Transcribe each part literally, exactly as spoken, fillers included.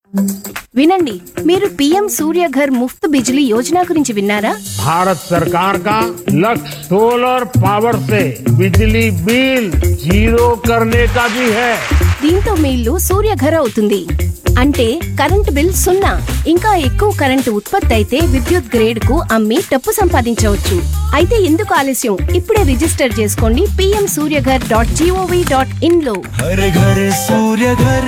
వినండి, మీరు పీఎం సూర్యఘర్ ముఫ్త్ బిజిలీ యోజన గురించి విన్నారా? भारत सरकार का लक्ष्य सोलर पावर से बिजली बिल जीरो करने का भी है। దీంతో మీ ఇల్లు సూర్యఘర్ అవుతుంది. అంటే కరెంట్ బిల్ సున్నా. ఇంకా ఎక్కువ కరెంటు ఉత్పత్తి అయితే విద్యుత్ గ్రేడ్ కు అమ్మి డబ్బు సంపాదించవచ్చు. అయితే ఎందుకు ఆలస్యం? ఇప్పుడే రిజిస్టర్ చేసుకోండి PM Surya Ghar dot GOV dot in లో. हर घर सूर्य घर।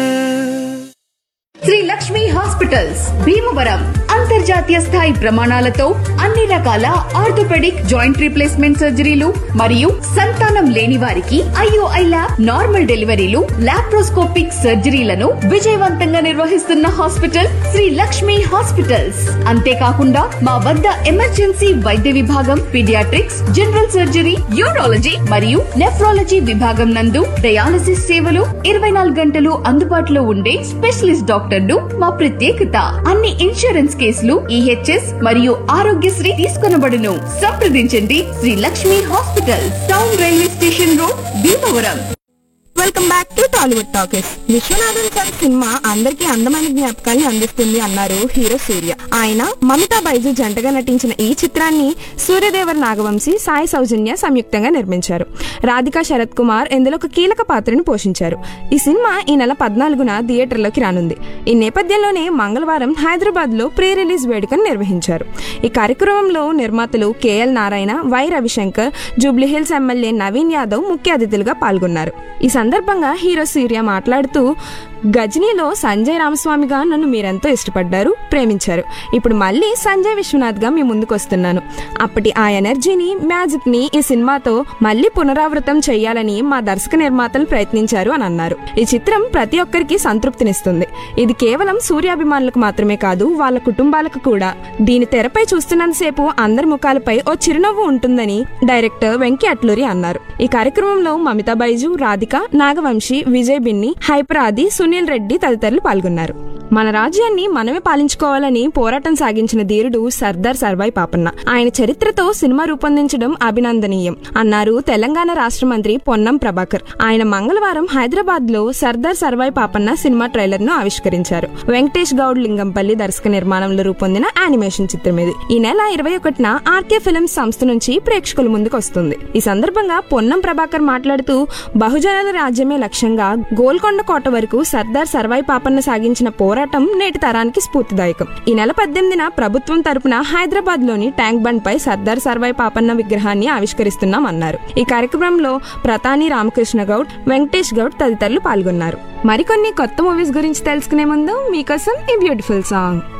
శ్రీ లక్ష్మి హాస్పిటల్స్ భీమవరం అంతర్జాతీయ స్థాయి ప్రమాణాలతో అన్ని రకాల ఆర్థోపెడిక్ జాయింట్ రీప్లేస్మెంట్ సర్జరీలు మరియు సంతానం లేని వారికి ఐఓఐ ల్యాబ్ నార్మల్ డెలివరీలు లాప్రోస్కోపిక్ సర్జరీలను విజయవంతంగా నిర్వహిస్తున్న హాస్పిటల్ శ్రీ లక్ష్మి హాస్పిటల్స్. అంతేకాకుండా మా వద్ద ఎమర్జెన్సీ వైద్య విభాగం, పీడియాట్రిక్స్, జనరల్ సర్జరీ, యూరాలజీ మరియు నెఫ్రాలజీ విభాగం నందు డయాలసిస్ సేవలు ఇరవై నాలుగు గంటలు అందుబాటులో ఉండే స్పెషలిస్ట్ డాక్టర్లు మా ప్రత్యేకత. అన్ని ఇన్సూరెన్స్ కేసులు ఈహెచ్ఎస్ మరియు ఆరోగ్యశ్రీ తీసుకొనబడును. సంప్రదించండి Shri Lakshmi hospital, town railway station road, Bhimavaram. Welcome back to Tollywood talkies. Viswanathan sir cinema అందరికీ అందమైన జ్ఞాపకాన్ని అందిస్తుంది అన్నారు హీరో సూర్య. ఆయన మమితా బైజు జంటగా నటించిన ఈ చిత్రాన్ని సూర్యదేవర్ నాగవంశీ, సాయి సౌజన్య సంయుక్తంగా నిర్మించారు. రాధికా శరత్ కుమార్ ఇందులో ఒక కీలక పాత్రను పోషించారు. ఈ సినిమా ఈ నెల పద్నాలుగున థియేటర్లోకి రానుంది. ఈ నేపథ్యంలోనే మంగళవారం హైదరాబాద్ లో ప్రీ రిలీజ్ వేడుకను నిర్వహించారు. ఈ కార్యక్రమంలో నిర్మాతలు KL Narayana, why Ravishankar, Jubilee Hills MLA Naveen Yadav ముఖ్య అతిథులుగా పాల్గొన్నారు. ఈ సందర్భంగా హీరో సూర్య మాట్లాడుతూ, గజనీలో సంజయ్ రామస్వామిగా నన్ను మీరెంతో ఇష్టపడ్డారు, ప్రేమించారు. ఇప్పుడు మళ్ళీ సంజయ్ విశ్వనాథ్ గా మీ ముందుకు వస్తున్నాను. అప్పటి ఆ ఎనర్జీని, మ్యాజిక్ ని ఈ సినిమాతో మళ్ళీ పునరావృతం చేయాలని మా దర్శక నిర్మాతలు ప్రయత్నించారు అని అన్నారు. ఈ చిత్రం ప్రతి ఒక్కరికి సంతృప్తినిస్తుంది. ఇది కేవలం సూర్యాభిమానులకు మాత్రమే కాదు, వాళ్ళ కుటుంబాలకు కూడా. దీని తెరపై చూస్తున్నంతసేపు అందరి ముఖాలపై ఓ చిరునవ్వు ఉంటుందని డైరెక్టర్ వెంకీ అట్లూరి అన్నారు. ఈ కార్యక్రమంలో మమితా బైజు, రాధిక, నాగవంశీ, విజయ్ బిన్ని, హైపరాది, సునీల్ రెడ్డి తదితరులు పాల్గొన్నారు. మన రాజ్యాన్ని మనమే పాలించుకోవాలని పోరాటం సాగించిన ధీరుడు సర్దార్ సర్వాయి పాపన్న. ఆయన చరిత్రతో సినిమా రూపొందించడం అభినందనీయం అన్నారు తెలంగాణ రాష్ట్ర మంత్రి పొన్నం ప్రభాకర్. ఆయన మంగళవారం హైదరాబాద్ లో సర్దార్ సర్వాయి పాపన్న సినిమా ట్రైలర్ ను ఆవిష్కరించారు. వెంకటేష్ గౌడ్ లింగంపల్లి దర్శక నిర్మాణంలో రూపొందిన యానిమేషన్ చిత్రం ఇది. ఈ నెల ఇరవై ఒకటిన ఆర్కే ఫిల్మ్స్ సంస్థ నుంచి ప్రేక్షకుల ముందుకు వస్తుంది. ఈ సందర్భంగా పొన్నం ప్రభాకర్ మాట్లాడుతూ, బహుజనుల రాజ్యమే లక్ష్యంగా గోల్కొండ కోట వరకు సర్దార్ సర్వాయి పాపన్న సాగించిన పోరాటం నేటి తరానికి స్ఫూర్తిదాయకం. ఈ నెల పద్దెనిమిదిన ప్రభుత్వం తరపున హైదరాబాద్ లోని ట్యాంక్ బండ్ పై సర్దార్ సర్వాయి పాపన్న విగ్రహాన్ని ఆవిష్కరిస్తున్నాం అన్నారు. ఈ కార్యక్రమంలో ప్రతాని రామకృష్ణ గౌడ్, వెంకటేష్ గౌడ్ తదితరులు పాల్గొన్నారు. మరికొన్ని కొత్త మూవీస్ గురించి తెలుసుకునే ముందు మీకోసం ఈ బ్యూటిఫుల్ సాంగ్.